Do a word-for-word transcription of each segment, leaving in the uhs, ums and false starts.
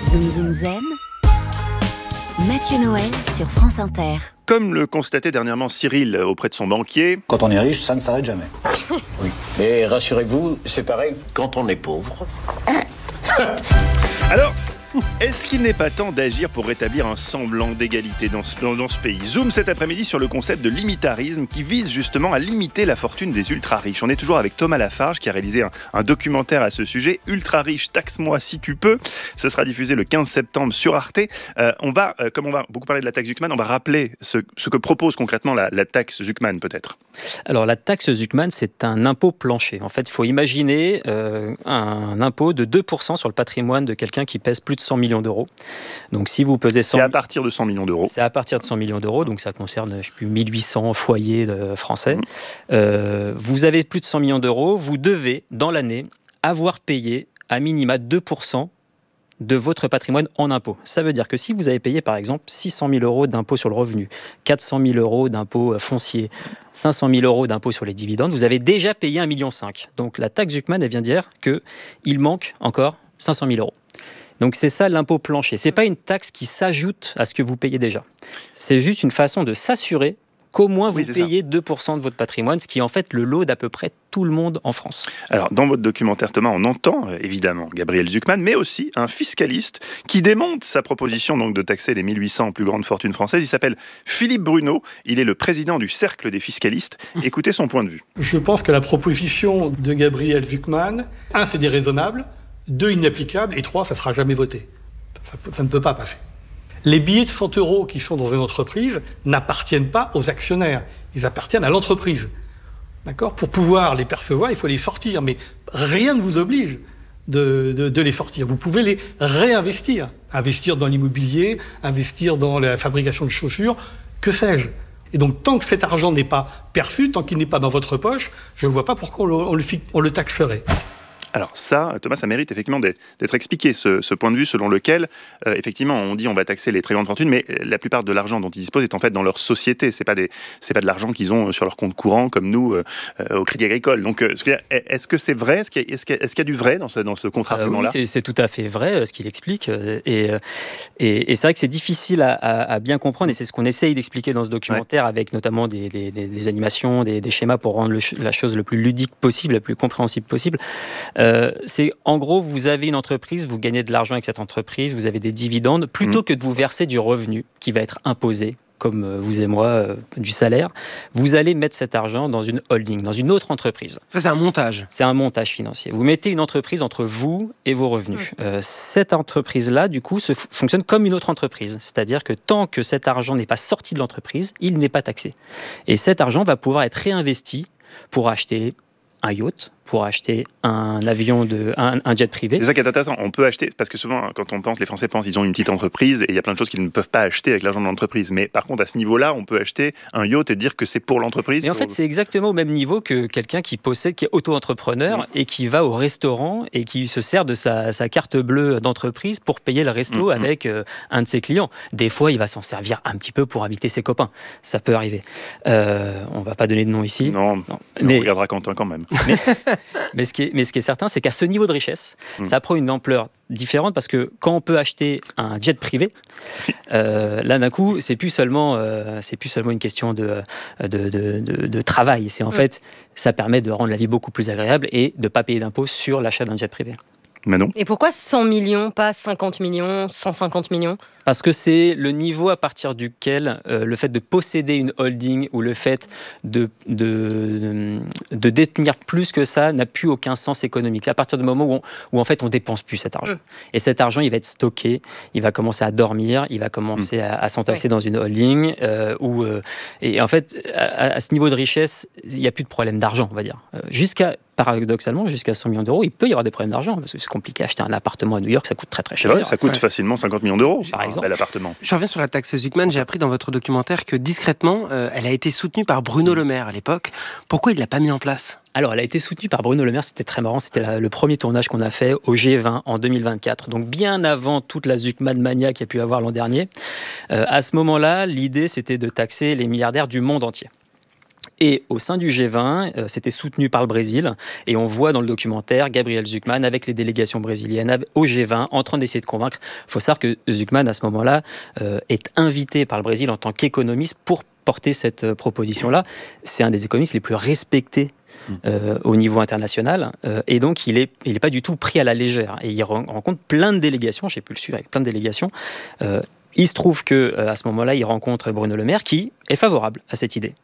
Zoom Zoom Zen, Mathieu Noël sur France Inter. Comme le constatait dernièrement Cyril auprès de son banquier... Quand on est riche, ça ne s'arrête jamais. Oui, mais rassurez-vous, c'est pareil quand on est pauvre. Alors, est-ce qu'il n'est pas temps d'agir pour rétablir un semblant d'égalité dans ce, dans, dans ce pays ? Zoom cet après-midi sur le concept de limitarisme qui vise justement à limiter la fortune des ultra-riches. On est toujours avec Thomas Lafarge qui a réalisé un, un documentaire à ce sujet. Ultra-riche, taxe-moi si tu peux. Ce sera diffusé le quinze septembre sur Arte. Euh, on va, euh, comme on va beaucoup parler de la taxe Zuckman, on va rappeler ce, ce que propose concrètement la, la taxe Zuckman peut-être. Alors la taxe Zuckman, c'est un impôt plancher. En fait, il faut imaginer euh, un impôt de deux pour cent sur le patrimoine de quelqu'un qui pèse plus de cent millions d'euros. Donc si vous pesez cent... C'est à partir de cent millions d'euros. C'est à partir de cent millions d'euros, donc ça concerne, je sais plus, mille huit cents foyers de français. Mmh. Euh, vous avez plus de cent millions d'euros, vous devez, dans l'année, avoir payé à minima deux pour cent de votre patrimoine en impôts. Ça veut dire que si vous avez payé, par exemple, six cent mille euros d'impôt sur le revenu, quatre cent mille euros d'impôt foncier, cinq cent mille euros d'impôt sur les dividendes, vous avez déjà payé un virgule cinq million. Donc la taxe Zuckman, elle vient dire qu'il manque encore cinq cent mille euros. Donc c'est ça l'impôt plancher. Ce n'est pas une taxe qui s'ajoute à ce que vous payez déjà. C'est juste une façon de s'assurer qu'au moins vous oui, payez ça. deux pour cent de votre patrimoine, ce qui est en fait le lot d'à peu près tout le monde en France. Alors dans votre documentaire Thomas, on entend euh, évidemment Gabriel Zuckman, mais aussi un fiscaliste qui démonte sa proposition donc, de taxer les mille huit cents plus grandes fortunes françaises. Il s'appelle Philippe Bruno, il est le président du Cercle des fiscalistes. Écoutez son point de vue. Je pense que la proposition de Gabriel Zuckman, un, c'est déraisonnable, deux, inapplicable, et trois, ça ne sera jamais voté. Ça, ça ne peut pas passer. Les billets de cent euros qui sont dans une entreprise n'appartiennent pas aux actionnaires, ils appartiennent à l'entreprise. D'accord ? Pour pouvoir les percevoir, il faut les sortir, mais rien ne vous oblige de, de, de les sortir. Vous pouvez les réinvestir, investir dans l'immobilier, investir dans la fabrication de chaussures, que sais-je. Et donc, tant que cet argent n'est pas perçu, tant qu'il n'est pas dans votre poche, je ne vois pas pourquoi on le, on le, on le taxerait. Alors ça, Thomas, ça mérite effectivement d'être expliqué, ce, ce point de vue selon lequel, euh, effectivement, on dit on va taxer les très grandes fortunes, mais la plupart de l'argent dont ils disposent est en fait dans leur société. C'est pas des, c'est pas de l'argent qu'ils ont sur leur compte courant comme nous euh, au Crédit Agricole. Donc, euh, est-ce que c'est vrai ? Est-ce qu'il y a, est-ce qu'il y a, est-ce qu'il y a du vrai dans ce, dans ce contre-argument-là ? euh, Oui, c'est, c'est tout à fait vrai ce qu'il explique. Et, et, et c'est vrai que c'est difficile à, à, à bien comprendre, et c'est ce qu'on essaye d'expliquer dans ce documentaire, ouais. avec notamment des, des, des, des animations, des, des schémas pour rendre le, la chose le plus ludique possible, la plus compréhensible possible. Euh, c'est en gros, vous avez une entreprise, vous gagnez de l'argent avec cette entreprise, vous avez des dividendes, plutôt mmh. que de vous verser du revenu qui va être imposé, comme vous et moi, euh, du salaire, vous allez mettre cet argent dans une holding, dans une autre entreprise. Ça, c'est un montage. C'est un montage financier. Vous mettez une entreprise entre vous et vos revenus. Mmh. Euh, cette entreprise-là, du coup, se f- fonctionne comme une autre entreprise. C'est-à-dire que tant que cet argent n'est pas sorti de l'entreprise, il n'est pas taxé. Et cet argent va pouvoir être réinvesti pour acheter un yacht, pour acheter un avion, de, un, un jet privé. C'est ça qui est intéressant. On peut acheter, parce que souvent, quand on pense, les Français pensent qu'ils ont une petite entreprise et il y a plein de choses qu'ils ne peuvent pas acheter avec l'argent de l'entreprise. Mais par contre, à ce niveau-là, on peut acheter un yacht et dire que c'est pour l'entreprise. Et en pour... fait, c'est exactement au même niveau que quelqu'un qui possède, qui est auto-entrepreneur mmh. et qui va au restaurant et qui se sert de sa, sa carte bleue d'entreprise pour payer le resto mmh. avec euh, un de ses clients. Des fois, il va s'en servir un petit peu pour inviter ses copains. Ça peut arriver. Euh, on ne va pas donner de nom ici. Non, non. Mais on regardera Quentin quand même. Mais, mais ce qui est Mais ce qui est certain, c'est qu'à ce niveau de richesse, mmh. ça prend une ampleur différente parce que quand on peut acheter un jet privé, euh, là d'un coup, c'est plus seulement, euh, c'est plus seulement une question de, de, de, de, de travail. C'est en mmh. fait, ça permet de rendre la vie beaucoup plus agréable et de ne pas payer d'impôts sur l'achat d'un jet privé. Manon ? Et pourquoi cent millions, pas cinquante millions, cent cinquante millions ? Parce que c'est le niveau à partir duquel euh, le fait de posséder une holding ou le fait de, de, de détenir plus que ça n'a plus aucun sens économique. C'est à partir du moment où, on, où en fait on dépense plus cet argent. Mmh. Et cet argent, il va être stocké, il va commencer à dormir, il va commencer mmh. à, à s'entasser oui. dans une holding. Euh, où, euh, et en fait, à, à ce niveau de richesse, il n'y a plus de problème d'argent, on va dire. Euh, jusqu'à Paradoxalement, jusqu'à cent millions d'euros, il peut y avoir des problèmes d'argent, parce que c'est compliqué. Acheter un appartement à New York, ça coûte très très cher. C'est vrai, ça coûte ouais. facilement cinquante millions d'euros, par exemple. Un bel appartement. Je reviens sur la taxe Zuckman. J'ai appris dans votre documentaire que discrètement, euh, elle a été soutenue par Bruno Le Maire à l'époque. Pourquoi il ne l'a pas mis en place ? Alors, elle a été soutenue par Bruno Le Maire, c'était très marrant, c'était la, le premier tournage qu'on a fait au G vingt en deux mille vingt-quatre, donc bien avant toute la Zuckman mania qu'il y a pu avoir l'an dernier. Euh, à ce moment-là, l'idée, c'était de taxer les milliardaires du monde entier. Et au sein du G vingt, euh, c'était soutenu par le Brésil. Et on voit dans le documentaire Gabriel Zucman avec les délégations brésiliennes au G vingt en train d'essayer de convaincre. Il faut savoir que Zucman, à ce moment-là, euh, est invité par le Brésil en tant qu'économiste pour porter cette euh, proposition-là. C'est un des économistes les plus respectés Euh, au niveau international, euh, et donc il n'est il est pas du tout pris à la légère, et il rencontre plein de délégations, j'ai pu le suivre avec plein de délégations. Euh, il se trouve qu'à euh, ce moment-là, il rencontre Bruno Le Maire, qui est favorable à cette idée.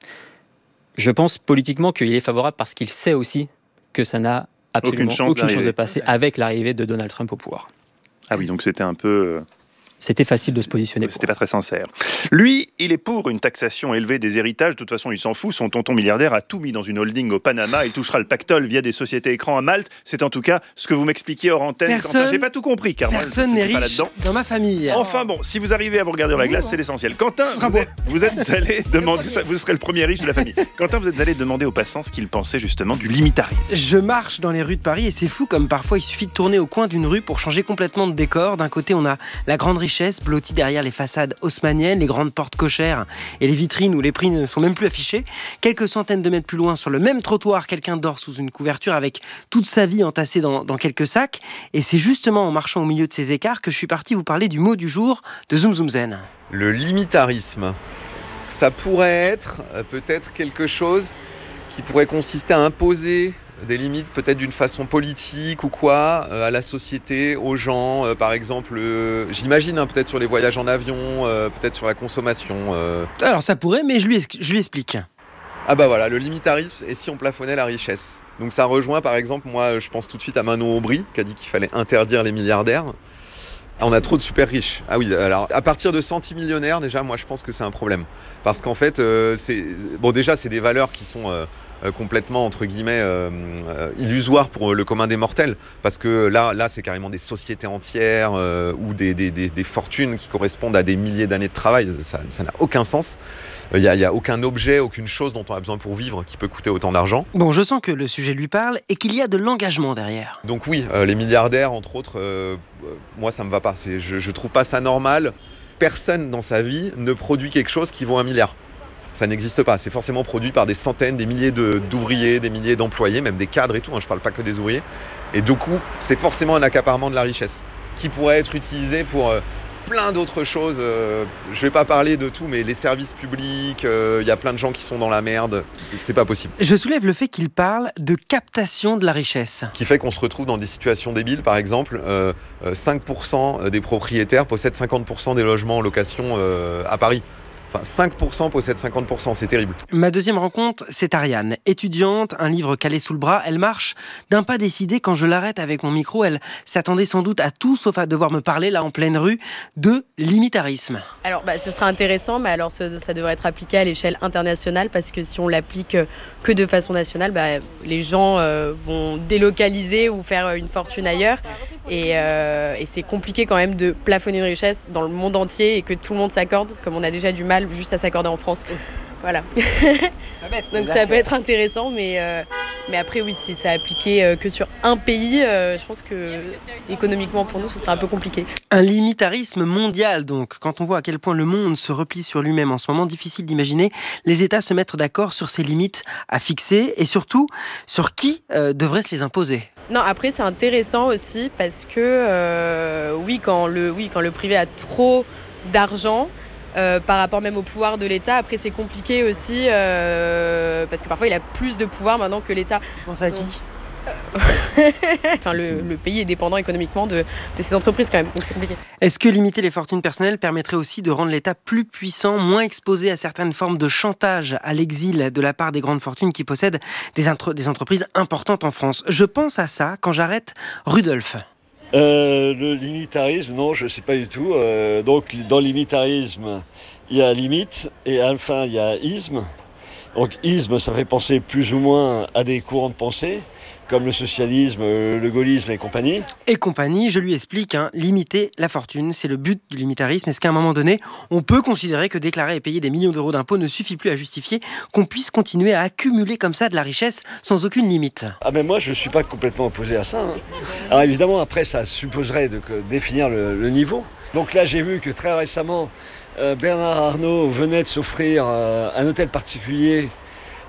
Je pense politiquement qu'il est favorable parce qu'il sait aussi que ça n'a absolument aucune chance, aucune chance de passer avec l'arrivée de Donald Trump au pouvoir. Ah oui, donc c'était un peu... C'était facile de se positionner. C'était pas très sincère. Lui, il est pour une taxation élevée des héritages. De toute façon, il s'en fout. Son tonton milliardaire a tout mis dans une holding au Panama. Il touchera le pactole via des sociétés écrans à Malte. C'est en tout cas ce que vous m'expliquiez hors antenne. Personne, J'ai pas tout compris, car personne moi, n'est je suis pas riche là-dedans. dans ma famille. Enfin bon, si vous arrivez à vous regarder dans la glace, c'est l'essentiel. Quentin, vous êtes, vous êtes allé demander, ça, vous serez le premier riche de la famille. Quentin, vous êtes allé demander aux passants ce qu'ils pensaient justement du limitarisme. Je marche dans les rues de Paris et c'est fou comme parfois il suffit de tourner au coin d'une rue pour changer complètement de décor. D'un côté, on a la grande richesse blottie derrière les façades haussmanniennes, les grandes portes cochères et les vitrines où les prix ne sont même plus affichés. Quelques centaines de mètres plus loin, sur le même trottoir, quelqu'un dort sous une couverture avec toute sa vie entassée dans, dans quelques sacs. Et c'est justement en marchant au milieu de ces écarts que je suis parti vous parler du mot du jour de Zoom Zoom Zen. Le limitarisme, ça pourrait être euh, peut-être quelque chose qui pourrait consister à imposer des limites peut-être d'une façon politique ou quoi, euh, à la société, aux gens, euh, par exemple, euh, j'imagine hein, peut-être sur les voyages en avion, euh, peut-être sur la consommation. Euh... Alors ça pourrait, mais je lui, je lui explique. Ah bah voilà, le limitarisme, et si on plafonnait la richesse? Donc ça rejoint par exemple, moi je pense tout de suite à Manon Aubry, qui a dit qu'il fallait interdire les milliardaires. Ah, on a trop de super riches. Ah oui, alors à partir de centimillionnaires, déjà, moi je pense que c'est un problème. Parce qu'en fait, euh, c'est... bon déjà c'est des valeurs qui sont... Euh, complètement entre guillemets euh, euh, illusoire pour le commun des mortels, parce que là, là c'est carrément des sociétés entières euh, ou des, des, des, des fortunes qui correspondent à des milliers d'années de travail. Ça, ça n'a aucun sens. Il n'y a, y a aucun objet, aucune chose dont on a besoin pour vivre qui peut coûter autant d'argent. Bon, je sens que le sujet lui parle et qu'il y a de l'engagement derrière. Donc oui, euh, les milliardaires entre autres, euh, moi ça me va pas. C'est, je, je trouve pas ça normal. Personne dans sa vie ne produit quelque chose qui vaut un milliard. Ça n'existe pas. C'est forcément produit par des centaines, des milliers de, d'ouvriers, des milliers d'employés, même des cadres et tout. Hein, je ne parle pas que des ouvriers. Et du coup, c'est forcément un accaparement de la richesse qui pourrait être utilisé pour euh, plein d'autres choses. Euh, je ne vais pas parler de tout, mais les services publics, il euh, y a plein de gens qui sont dans la merde. C'est pas possible. Je soulève le fait qu'il parle de captation de la richesse. Qui fait qu'on se retrouve dans des situations débiles. Par exemple, euh, cinq pour cent des propriétaires possèdent cinquante pour cent des logements en location euh, à Paris. Enfin, cinq pour cent possèdent cinquante pour cent, c'est terrible. Ma deuxième rencontre, c'est Ariane. Étudiante, un livre calé sous le bras, elle marche d'un pas décidé. Quand je l'arrête avec mon micro, elle s'attendait sans doute à tout sauf à devoir me parler, là en pleine rue, de limitarisme. Alors, bah, ce sera intéressant, mais alors ce, ça devrait être appliqué à l'échelle internationale, parce que si on l'applique que de façon nationale, bah, les gens euh, vont délocaliser ou faire une fortune ailleurs. Et, euh, et c'est compliqué quand même de plafonner une richesse dans le monde entier et que tout le monde s'accorde, comme on a déjà du mal juste à s'accorder en France. Voilà. Donc ça peut être intéressant, mais, euh, mais après oui, si c'est appliqué euh, que sur un pays, euh, je pense que économiquement pour nous, ce sera un peu compliqué. Un limitarisme mondial donc. Quand on voit à quel point le monde se replie sur lui-même en ce moment, difficile d'imaginer les États se mettre d'accord sur ces limites à fixer et surtout sur qui euh, devrait se les imposer. Non, après c'est intéressant aussi parce que euh, oui, quand le, oui, quand le privé a trop d'argent, Euh, par rapport même au pouvoir de l'État. Après, c'est compliqué aussi euh, parce que parfois, il a plus de pouvoir maintenant que l'État. Vous pensez à qui ? Enfin, le, le pays est dépendant économiquement de, de ses entreprises quand même, donc c'est compliqué. Est-ce que limiter les fortunes personnelles permettrait aussi de rendre l'État plus puissant, moins exposé à certaines formes de chantage à l'exil de la part des grandes fortunes qui possèdent des, intro- des entreprises importantes en France ? Je pense à ça quand j'arrête Rudolf. Euh, le limitarisme, non, je ne sais pas du tout. Euh, donc, dans le limitarisme, il y a limite et enfin, il y a isme. Donc, isme, ça fait penser plus ou moins à des courants de pensée, comme le socialisme, le gaullisme et compagnie. Et compagnie, je lui explique, hein, limiter la fortune, c'est le but du limitarisme. Est-ce qu'à un moment donné, on peut considérer que déclarer et payer des millions d'euros d'impôts ne suffit plus à justifier qu'on puisse continuer à accumuler comme ça de la richesse sans aucune limite ? Ah mais moi, je ne suis pas complètement opposé à ça. Hein. Alors évidemment, après, ça supposerait de de définir le, le niveau. Donc là, j'ai vu que très récemment, euh, Bernard Arnault venait de s'offrir euh, un hôtel particulier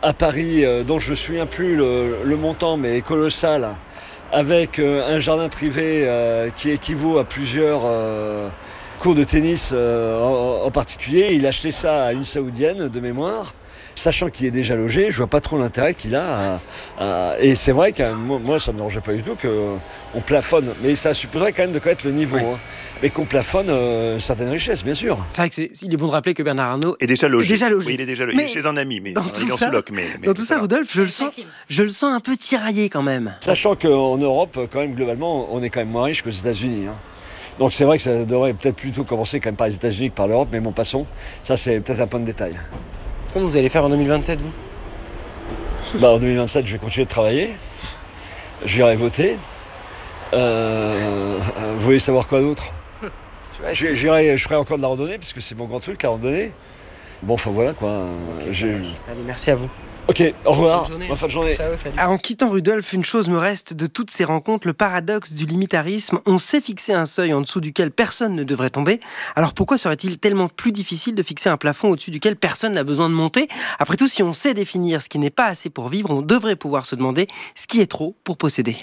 à Paris, euh, dont je me souviens plus le, le montant, mais colossal, avec euh, un jardin privé euh, qui équivaut à plusieurs euh, cours de tennis euh, en, en particulier. Il a acheté ça à une Saoudienne de mémoire. Sachant qu'il est déjà logé, je vois pas trop l'intérêt qu'il a. À, à... Et c'est vrai que moi, moi ça me dérangeait pas du tout qu'on plafonne. Mais ça supposerait quand même de connaître le niveau. Oui. Hein. Mais qu'on plafonne euh, certaines richesses, bien sûr. C'est vrai qu'il est bon de rappeler que Bernard Arnault est déjà logé. Est déjà logé. Oui, il est déjà logé. Mais il est chez un ami, mais dans un tout ça, sous-loc. Mais, mais dans tout ça, Rudolf, je le, sens, je le sens un peu tiraillé quand même. Sachant qu'en Europe, quand même, globalement, on est quand même moins riche que les États-Unis. Hein. Donc c'est vrai que ça devrait peut-être plutôt commencer quand même par les États-Unis que par l'Europe, mais bon, passons. Ça, c'est peut-être un point de détail. Comment vous allez faire en deux mille vingt-sept, vous ? Bah, en deux mille vingt-sept, je vais continuer de travailler. J'irai voter. Euh, vous voulez savoir quoi d'autre ? J'irai, je ferai encore de la randonnée, parce que c'est mon grand truc, la randonnée. Bon, enfin voilà quoi. Okay. J'ai... Allez, merci à vous. Ok, au revoir. Bonne fin de journée. Ciao, salut. Alors, en quittant Rudolf, une chose me reste de toutes ces rencontres, le paradoxe du limitarisme. On sait fixer un seuil en dessous duquel personne ne devrait tomber. Alors pourquoi serait-il tellement plus difficile de fixer un plafond au-dessus duquel personne n'a besoin de monter ? Après tout, si on sait définir ce qui n'est pas assez pour vivre, on devrait pouvoir se demander ce qui est trop pour posséder.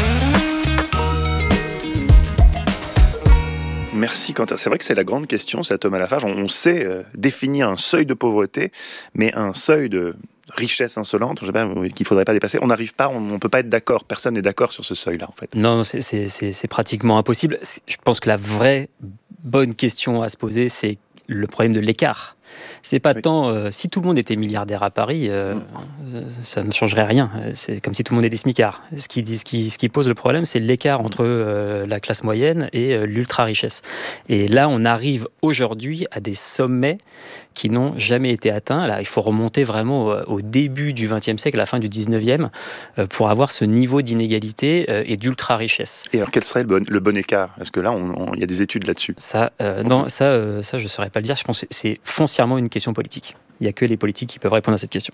Merci Quentin. C'est vrai que c'est la grande question, c'est à Thomas Lafarge. On sait euh, définir un seuil de pauvreté, mais un seuil de richesse insolente, je sais pas, qu'il ne faudrait pas dépasser. On n'arrive pas, on ne peut pas être d'accord. Personne n'est d'accord sur ce seuil-là, en fait. Non, c'est, c'est, c'est, c'est pratiquement impossible. Je pense que la vraie bonne question à se poser, c'est le problème de l'écart. C'est pas oui. tant euh, si tout le monde était milliardaire à Paris, euh, mmh. euh, ça ne changerait rien. C'est comme si tout le monde était smicards. Ce qui, ce qui, ce qui pose le problème, c'est l'écart entre euh, la classe moyenne et euh, l'ultra richesse. Et là, on arrive aujourd'hui à des sommets qui n'ont jamais été atteints. Là, il faut remonter vraiment au, au début du vingtième siècle, à la fin du dix-neuvième, euh, pour avoir ce niveau d'inégalité euh, et d'ultra richesse. Et alors, quel serait le bon, le bon écart ? Est-ce que là, il y a des études là-dessus ? Ça, euh, non, ça, euh, ça, je ne saurais pas le dire. Je pense que c'est foncièrement une question politique. Il n'y a que les politiques qui peuvent répondre à cette question.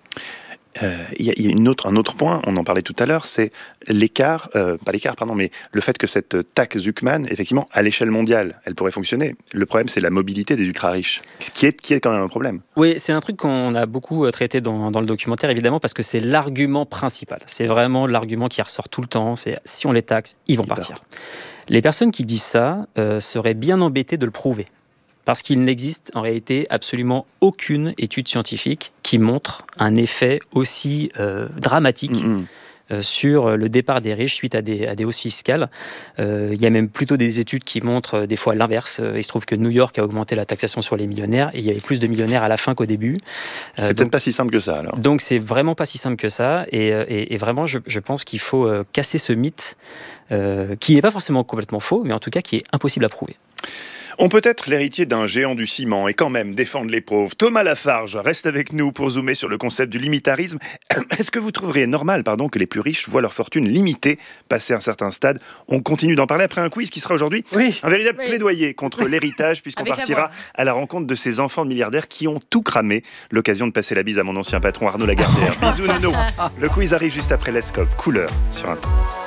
Euh, il y a, il y a une autre, un autre point, on en parlait tout à l'heure, c'est l'écart, euh, pas l'écart, pardon, mais le fait que cette taxe Zuckman, effectivement, à l'échelle mondiale, elle pourrait fonctionner. Le problème, c'est la mobilité des ultra-riches, ce qui est, qui est quand même un problème. Oui, c'est un truc qu'on a beaucoup traité dans, dans le documentaire, évidemment, parce que c'est l'argument principal. C'est vraiment l'argument qui ressort tout le temps, c'est si on les taxe, ils vont ils partir. Partent. Les personnes qui disent ça euh, seraient bien embêtées de le prouver. Parce qu'il n'existe en réalité absolument aucune étude scientifique qui montre un effet aussi euh, dramatique mmh. euh, sur le départ des riches suite à des, à des hausses fiscales. Euh, il y a même plutôt des études qui montrent euh, des fois l'inverse. Il se trouve que New York a augmenté la taxation sur les millionnaires et il y avait plus de millionnaires à la fin qu'au début. C'est euh, peut-être donc, pas si simple que ça alors. Donc c'est vraiment pas si simple que ça et, et, et vraiment je, je pense qu'il faut euh, casser ce mythe euh, qui n'est pas forcément complètement faux mais en tout cas qui est impossible à prouver. On peut être l'héritier d'un géant du ciment et quand même défendre les pauvres. Thomas Lafarge reste avec nous pour zoomer sur le concept du limitarisme. Est-ce que vous trouveriez normal pardon, que les plus riches voient leur fortune limitée passé un certain stade ? On continue d'en parler après un quiz qui sera aujourd'hui oui. un véritable oui. plaidoyer contre l'héritage puisqu'on avec partira la à la rencontre de ces enfants de milliardaires qui ont tout cramé. L'occasion de passer la bise à mon ancien patron Arnaud Lagardère. Bisous Nono. Le quiz arrive juste après l'Escope. Couleur sur un...